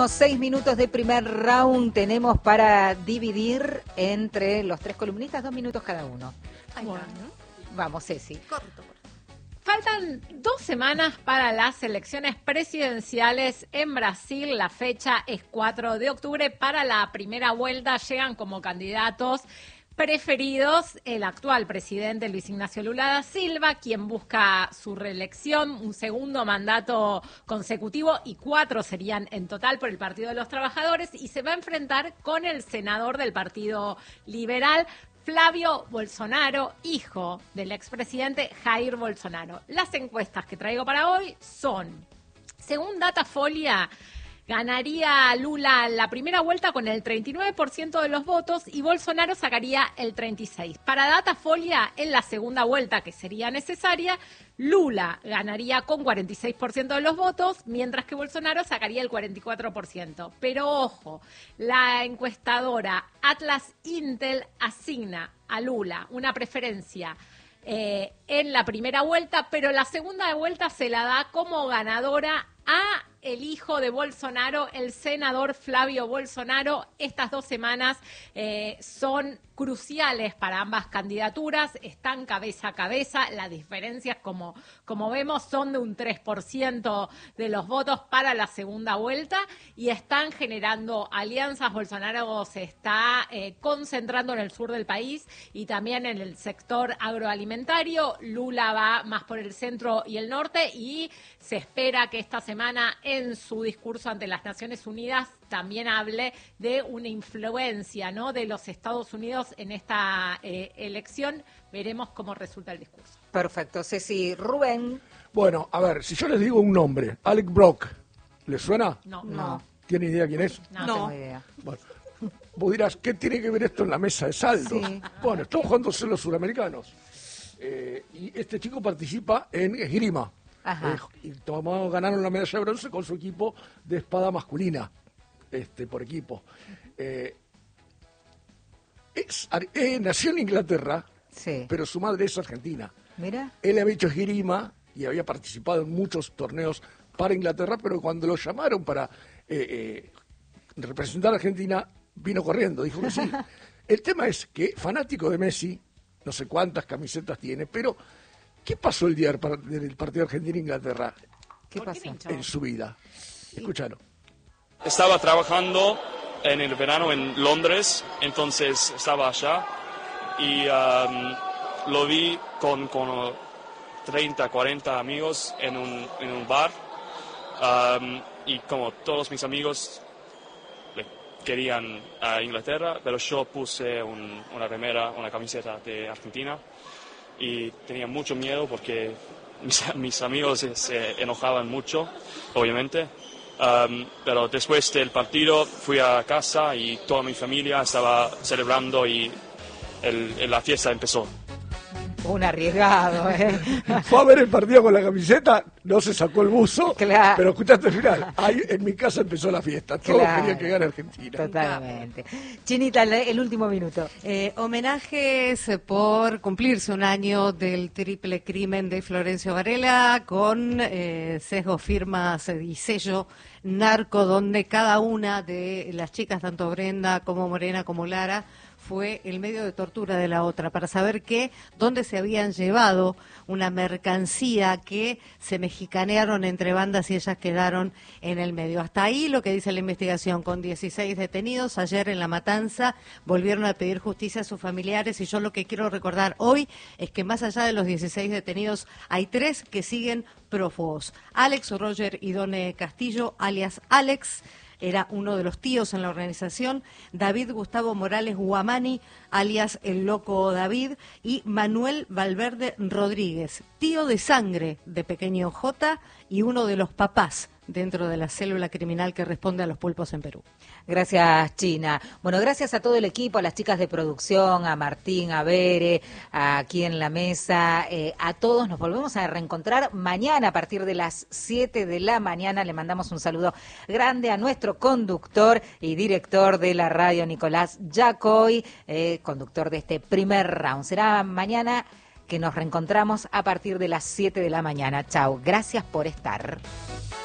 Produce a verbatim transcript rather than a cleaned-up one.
Seis minutos de primer round tenemos para dividir entre los tres columnistas, dos minutos cada uno. Ahí Bueno. está. Vamos, Ceci. Corto, corto. Faltan dos semanas para las elecciones presidenciales en Brasil. La fecha es cuatro de octubre. Para la primera vuelta llegan como candidatos preferidos el actual presidente Luis Ignacio Lula da Silva, quien busca su reelección, un segundo mandato consecutivo y cuatro serían en total por el Partido de los Trabajadores, y se va a enfrentar con el senador del Partido Liberal, Flavio Bolsonaro, hijo del expresidente Jair Bolsonaro. Las encuestas que traigo para hoy son, según Datafolia, ganaría Lula la primera vuelta con el treinta y nueve por ciento de los votos y Bolsonaro sacaría el treinta y seis por ciento. Para Datafolia, en la segunda vuelta, que sería necesaria, Lula ganaría con cuarenta y seis por ciento de los votos, mientras que Bolsonaro sacaría el cuarenta y cuatro por ciento. Pero ojo, la encuestadora Atlas Intel asigna a Lula una preferencia eh, en la primera vuelta, pero la segunda vuelta se la da como ganadora a el hijo de Bolsonaro, el senador Flavio Bolsonaro. Estas dos semanas eh, son cruciales para ambas candidaturas, están cabeza a cabeza. Las diferencias, como, como vemos, son de un tres por ciento de los votos para la segunda vuelta y están generando alianzas. Bolsonaro se está eh, concentrando en el sur del país y también en el sector agroalimentario. Lula va más por el centro y el norte, y se espera que esta semana en su discurso ante las Naciones Unidas también hable de una influencia, ¿no?, de los Estados Unidos en esta eh, elección. Veremos cómo resulta el discurso. Perfecto, Ceci. Rubén. Bueno, a ver, si yo les digo un nombre, Alec Brock, ¿les suena? No, No, ¿Tiene idea quién es? no. no tengo idea. Bueno, vos dirás, ¿qué tiene que ver esto en la mesa de saldos? Sí. Bueno, están jugándose los suramericanos. Eh, y este chico participa en esgrima. Ajá. Eh, y tomó, ganaron la medalla de bronce con su equipo de espada masculina, este, por equipo. Eh, es, eh, nació en Inglaterra, Sí. pero su madre es argentina. Mira. Él había hecho esgrima y había participado en muchos torneos para Inglaterra, pero cuando lo llamaron para eh, eh, representar a Argentina, vino corriendo, dijo que sí. El tema es que, fanático de Messi, no sé cuántas camisetas tiene, pero ¿qué pasó el día del par- del partido Argentina-Inglaterra ¿Qué ¿Por qué pasó? pinchó? en su vida? Escúchalo. Estaba trabajando en el verano en Londres, entonces estaba allá y um, lo vi con, con treinta, cuarenta amigos en un, en un bar, um, y como todos mis amigos le querían a Inglaterra, pero yo puse un- una remera, una camiseta de Argentina y tenía mucho miedo porque mis, mis amigos se, se enojaban mucho, obviamente. Um, pero después del partido fui a casa y toda mi familia estaba celebrando y el, el- la fiesta empezó. Un arriesgado, ¿eh? Fue a ver el partido con la camiseta, no se sacó el buzo, Claro. pero escuchaste el final. Ahí en mi casa empezó la fiesta, todos Claro. querían que gane Argentina. Totalmente. Chinita, el, el último minuto. Eh, homenajes por cumplirse un año del triple crimen de Florencio Varela con eh, sesgo, firmas y sello narco, donde cada una de las chicas, tanto Brenda como Morena como Lara, fue el medio de tortura de la otra, para saber qué, dónde se habían llevado una mercancía que se mexicanearon entre bandas y ellas quedaron en el medio. Hasta ahí lo que dice la investigación, con dieciséis detenidos. Ayer en La Matanza volvieron a pedir justicia a sus familiares, y yo lo que quiero recordar hoy es que más allá de los dieciséis detenidos hay tres que siguen prófugos. Alex Roger Idone Castillo, alias Alex, era uno de los tíos en la organización; David Gustavo Morales Guamani, alias El Loco David; y Manuel Valverde Rodríguez, tío de sangre de Pequeño J y uno de los papás dentro de la célula criminal que responde a los pulpos en Perú. Gracias, China. Bueno, gracias a todo el equipo, a las chicas de producción, a Martín, a Bere, a aquí en la mesa, eh, a todos. Nos volvemos a reencontrar mañana a partir de las siete de la mañana. Le mandamos un saludo grande a nuestro conductor y director de la radio, Nicolás Yacoy, eh, conductor de este primer round. Será mañana que nos reencontramos a partir de las siete de la mañana. Chau, gracias por estar.